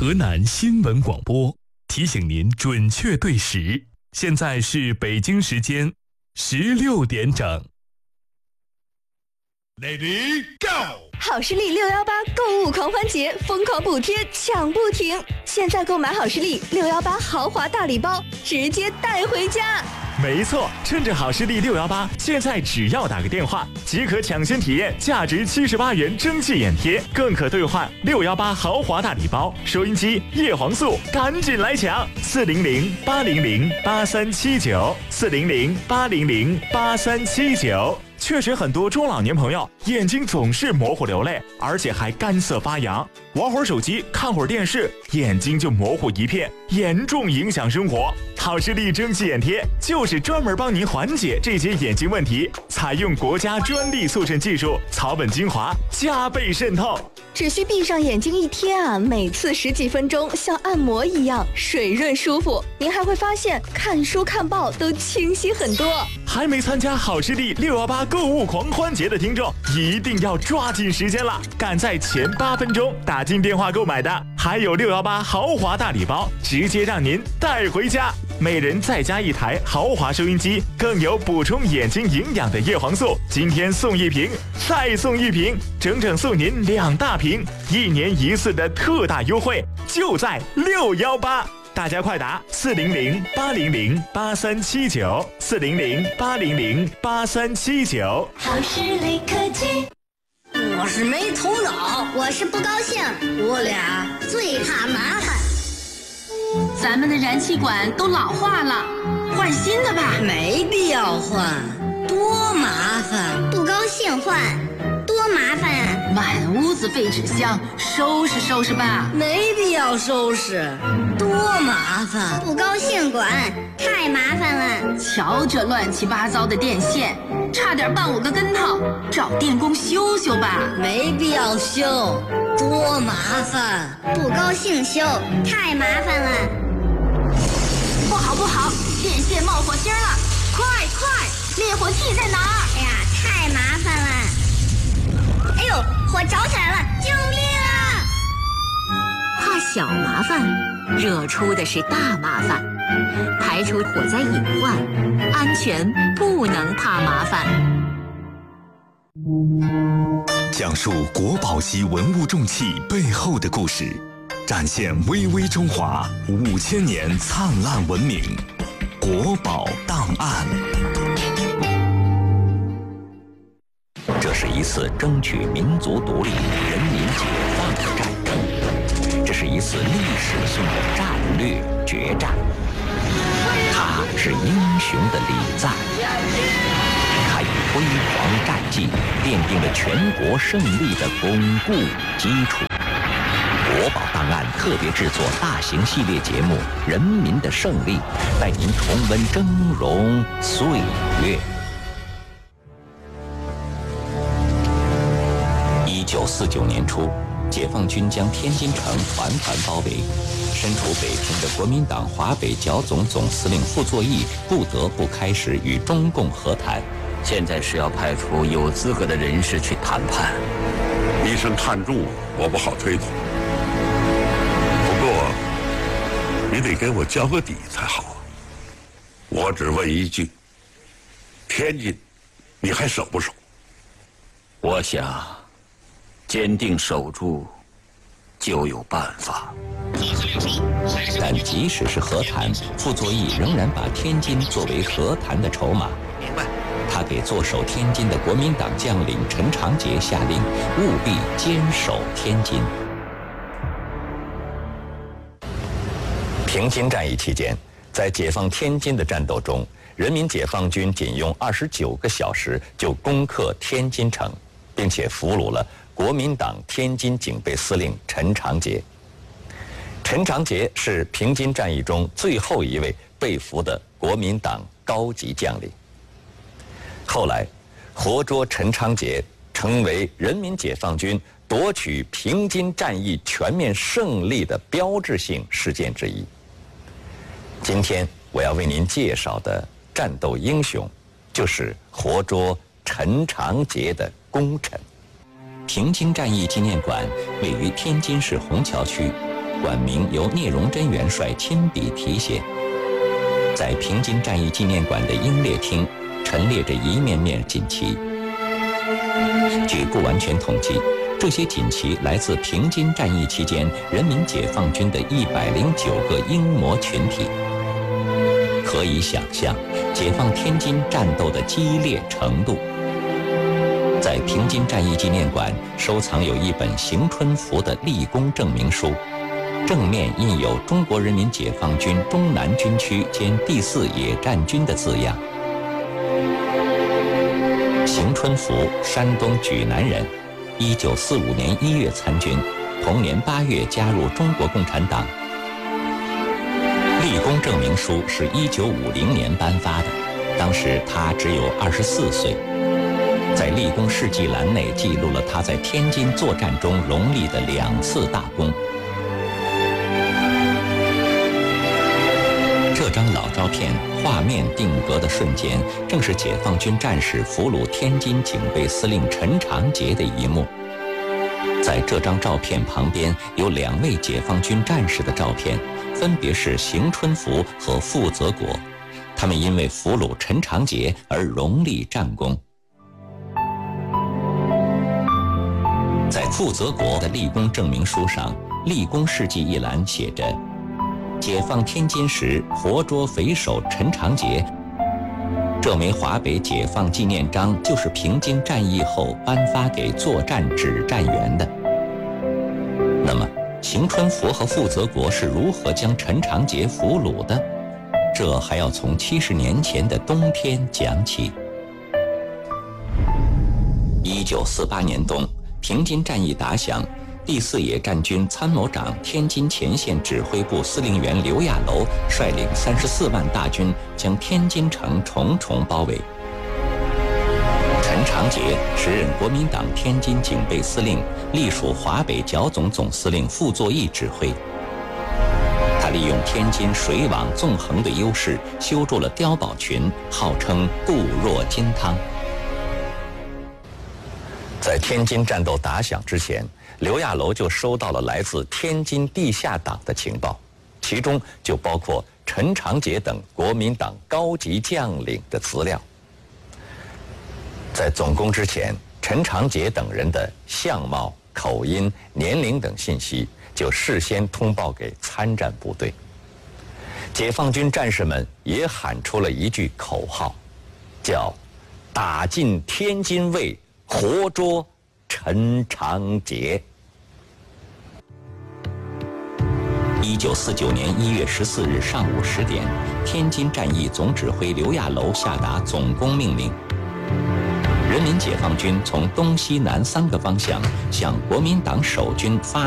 河南新闻广播提醒您准确对时，现在是北京时间16点整。 Lady Go！ 好视力618购物狂欢节，疯狂补贴抢不停！现在购买好视力618豪华大礼包，直接带回家。 没错，趁着好视力618，现在只要打个电话，即可抢先体验价值78元蒸汽眼贴，更可兑换618豪华大礼包、收音机、叶黄素，赶紧来抢！400-800-8379，400-800-8379。确实，很多中老年朋友眼睛总是模糊流泪，而且还干涩发痒，玩会儿手机、看会儿电视，眼睛就模糊一片，严重影响生活。好视力蒸汽眼贴就是专门帮您缓解这些眼睛问题，采用国家专利速渗技术，草本精华，加倍渗透。 只需闭上眼睛一贴啊，每次10几分钟，像按摩一样水润舒服。您还会发现看书看报都清晰很多。 还没参加好视力618购物狂欢节的听众，一定要抓紧时间了！赶在前8分钟打进电话购买的，还有618豪华大礼包，直接让您带回家。每人再加1台豪华收音机，更有补充眼睛营养的叶黄素，今天送1瓶，再送1瓶，整整送您2大瓶，1年1次的特大优惠，就在618。大家快打400-800-8379，400-800-8379。 好视力科技。 我是没头脑， 我是不高兴， 我俩最怕麻烦。 咱们的燃气管都老化了，换新的吧。 没必要换，多麻烦。 不高兴换，多麻烦啊！ 满屋子废纸箱，收拾收拾吧。 没必要收拾，多麻烦。 不高兴管，太麻烦了。 瞧这乱七八糟的电线，差点绊我个跟头，找电工修修吧。 没必要修，多麻烦。 不高兴修，太麻烦了。 不好不好，电线冒火星了！快快，灭火器在哪儿？ 哎呀，太麻烦了！哎呦，火着起来了！救命啊！ 怕小麻烦，惹出的是大麻烦。排除火灾隐患，安全不能怕麻烦。 讲述国宝级文物重器背后的故事，展现巍巍中华5000年灿烂文明。国宝档案。 这是一次争取民族独立、人民解放的战争，这是一次历史性的战略决战。他是英雄的礼赞，他以辉煌战绩奠定了全国胜利的巩固基础。国宝档案特别制作大型系列节目《人民的胜利》，带您重温峥嵘岁月。1949年初，解放军将天津城团团包围，身处北平的国民党华北剿总总司令傅作义不得不开始与中共和谈。 现在是要派出有资格的人士去谈判。 一声看住，我不好推脱。不过，你得给我交个底才好啊。我只问一句：天津，你还守不守？ 我想，坚定守住，就有办法。 但即使是和谈，傅作义仍然把天津作为和谈的筹码。 明白。 他给坐守天津的国民党将领陈长捷下令，务必坚守天津。平津战役期间，在解放天津的战斗中，人民解放军仅用29个小时就攻克天津城，并且俘虏了国民党天津警备司令陈长捷。陈长捷是平津战役中最后一位被俘的国民党高级将领。后来，活捉陈长捷成为人民解放军夺取平津战役全面胜利的标志性事件之一。今天我要为您介绍的战斗英雄，就是活捉陈长捷的功臣。平津战役纪念馆位于天津市虹桥区， 馆名由聂荣臻元帅亲笔题写。在平津战役纪念馆的英烈厅，陈列着一面面锦旗。据不完全统计，这些锦旗来自平津战役期间人民解放军的109个英模群体。可以想象解放天津战斗的激烈程度。在平津战役纪念馆收藏有一本邢春福的立功证明书，正面印有中国人民解放军中南军区兼第4野战军的字样。邢春福，山东莒南人，1945年1月参军，同年8月加入中国共产党。立功证明书是1950年颁发的，当时他只有24岁。在立功事迹栏内记录了他在天津作战中荣立的2次大功。这张老照片画面定格的瞬间，正是解放军战士俘虏天津警备司令陈长捷的一幕。在这张照片旁边有2位解放军战士的照片，分别是邢春福和傅泽国，他们因为俘虏陈长捷而荣立战功。在傅泽国的立功证明书上，立功事迹一栏写着：解放天津时活捉匪首陈长捷。这枚华北解放纪念章就是平津战役后颁发给作战指战员的。那么邢春福和傅泽国是如何将陈长捷俘虏的？这还要从70年前的冬天讲起。1948年冬，平津战役打响，第4野战军参谋长、天津前线指挥部司令员刘亚楼率领34万大军将天津城重重包围。陈长捷时任国民党天津警备司令，隶属华北剿总总司令傅作义指挥。他利用天津水网纵横的优势，修筑了碉堡群，号称固若金汤。在天津战斗打响之前，刘亚楼就收到了来自天津地下党的情报，其中就包括陈长捷等国民党高级将领的资料。在总攻之前，陈长捷等人的相貌、口音、年龄等信息就事先通报给参战部队。解放军战士们也喊出了一句口号，叫“打进天津卫，活捉陈长捷”。1949年1月14日上午10点，天津战役总指挥刘亚楼下达总攻命令。人民解放军从东西南3个方向向国民党守军发